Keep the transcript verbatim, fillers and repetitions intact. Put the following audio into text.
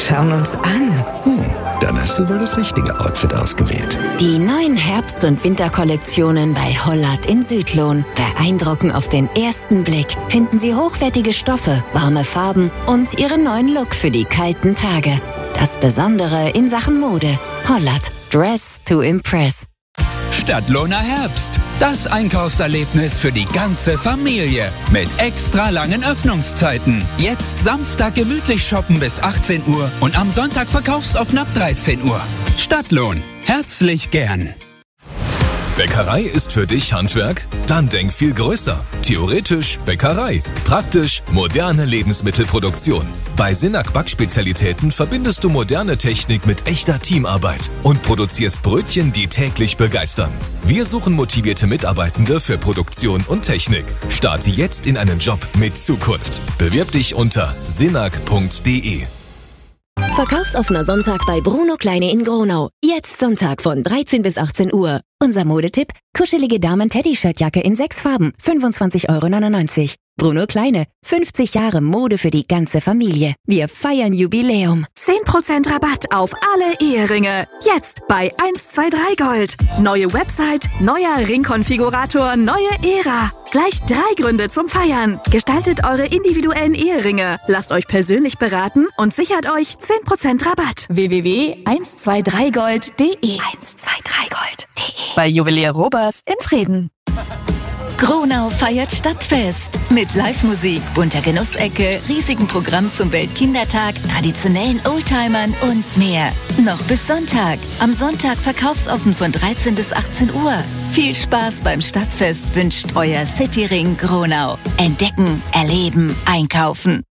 schauen uns an. Hm, dann hast du wohl das richtige Outfit ausgewählt. Die neuen Herbst- und Winterkollektionen bei Hollert in Südlohn beeindrucken auf den ersten Blick. Finden Sie hochwertige Stoffe, warme Farben und Ihren neuen Look für die kalten Tage. Das Besondere in Sachen Mode. Hollert. Dress to impress. Stadtlohner Herbst. Das Einkaufserlebnis für die ganze Familie. Mit extra langen Öffnungszeiten. Jetzt Samstag gemütlich shoppen bis achtzehn Uhr und am Sonntag verkaufsoffen ab dreizehn Uhr. Stadtlohn. Herzlich gern. Bäckerei ist für dich Handwerk? Dann denk viel größer. Theoretisch Bäckerei. Praktisch moderne Lebensmittelproduktion. Bei Sinak Backspezialitäten verbindest du moderne Technik mit echter Teamarbeit und produzierst Brötchen, die täglich begeistern. Wir suchen motivierte Mitarbeitende für Produktion und Technik. Starte jetzt in einen Job mit Zukunft. Bewirb dich unter sinak punkt de. Verkaufsoffener Sonntag bei Bruno Kleine in Gronau. Jetzt Sonntag von dreizehn bis achtzehn Uhr. Unser Modetipp: kuschelige Damen-Teddy-Shirtjacke in sechs Farben, fünfundzwanzig Euro neunundneunzig. Bruno Kleine, fünfzig Jahre Mode für die ganze Familie. Wir feiern Jubiläum. zehn Prozent Rabatt auf alle Eheringe. Jetzt bei eins zwei drei Gold. Neue Website, neuer Ringkonfigurator, neue Ära. Gleich drei Gründe zum Feiern. Gestaltet eure individuellen Eheringe. Lasst euch persönlich beraten und sichert euch zehn Prozent Rabatt. w w w punkt eins zwei drei gold punkt de eins zwei drei gold punkt de Bei Juwelier Robers in Frieden. Gronau feiert Stadtfest mit Live-Musik, bunter Genussecke, riesigem Programm zum Weltkindertag, traditionellen Oldtimern und mehr. Noch bis Sonntag. Am Sonntag verkaufsoffen von dreizehn bis achtzehn Uhr. Viel Spaß beim Stadtfest wünscht euer Cityring Gronau. Entdecken, erleben, einkaufen.